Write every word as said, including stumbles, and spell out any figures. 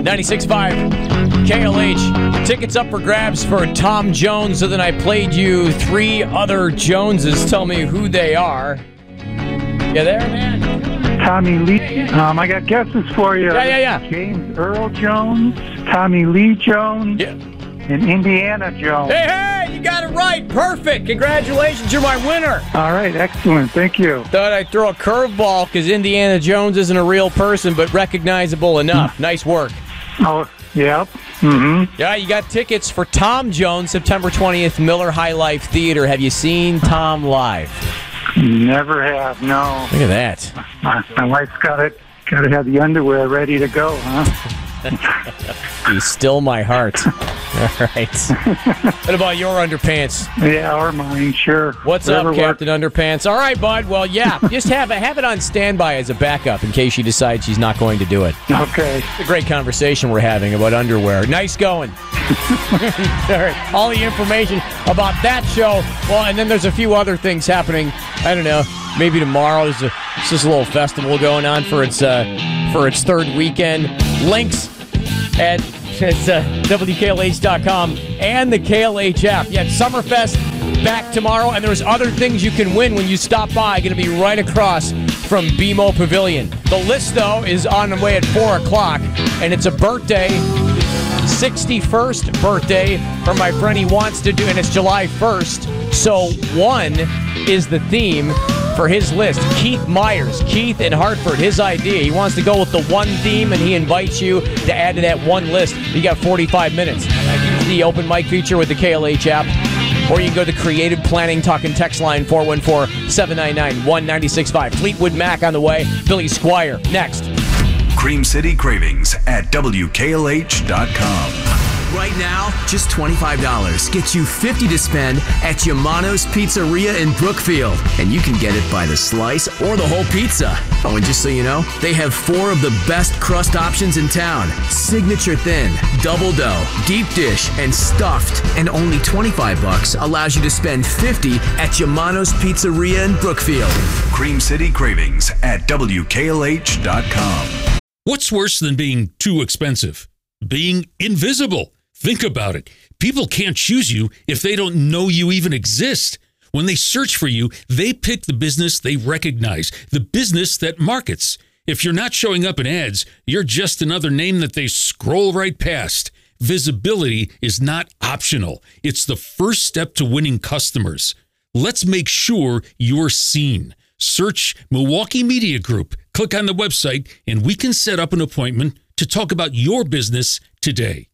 ninety-six point five K L H. Tickets up for grabs for Tom Jones. So then I played you three other Joneses. Tell me who they are. You there, man? Tommy Lee. Um, I got guesses for you. Yeah, yeah, yeah. James Earl Jones, Tommy Lee Jones, Yeah. and Indiana Jones. Hey, hey, you got it right. Perfect. Congratulations. You're my winner. All right, excellent. Thank you. Thought I'd throw a curveball because Indiana Jones isn't a real person, but recognizable enough. Nice work. Oh, yep. Mm-hmm. Yeah, you got tickets for Tom Jones, September twentieth, Miller High Life Theater. Have you seen Tom live? Never have, no. Look at that. My, my wife's got it. Got to have the underwear ready to go, huh? He's still my heart. All right. What about your underpants? Yeah, or mine, sure. What's Whatever up, Captain Underpants? All right, bud. Well, yeah, just have it, have it on standby as a backup in case she decides she's not going to do it. Okay. It's a great conversation we're having about underwear. Nice going. All right. All the information about that show. Well, and then there's a few other things happening. I don't know. Maybe tomorrow there's, a, there's just a little festival going on for its uh, for its third weekend. Links at it's, uh, W K L H dot com and the K L H app. Yeah, Summerfest back tomorrow, and there's other things you can win when you stop by. Going to be right across from B M O Pavilion. The list, though, is on the way at four o'clock, and it's a birthday, sixty-first birthday for my friend. He wants to do, and it's July first, so one is the theme for his list. Keith Myers, Keith in Hartford, his idea. He wants to go with the one theme, and he invites you to add to that one list. You got forty-five minutes. Use the open mic feature with the K L H app, or you can go to Creative Planning Talking text line four one four, seven nine nine, one nine six five. Fleetwood Mac on the way. Billy Squire next. Cream City Cravings at W K L H dot com. Right now, just twenty-five dollars gets you fifty dollars to spend at Yamano's Pizzeria in Brookfield. And you can get it by the slice or the whole pizza. Oh, and just so you know, they have four of the best crust options in town. Signature thin, double dough, deep dish, and stuffed. And only twenty-five bucks allows you to spend fifty at Yamano's Pizzeria in Brookfield. Cream City Cravings at W K L H dot com. What's worse than being too expensive? Being invisible. Think about it. People can't choose you if they don't know you even exist. When they search for you, they pick the business they recognize, the business that markets. If you're not showing up in ads, you're just another name that they scroll right past. Visibility is not optional. It's the first step to winning customers. Let's make sure you're seen. Search Milwaukee Media Group, click on the website, and we can set up an appointment to talk about your business today.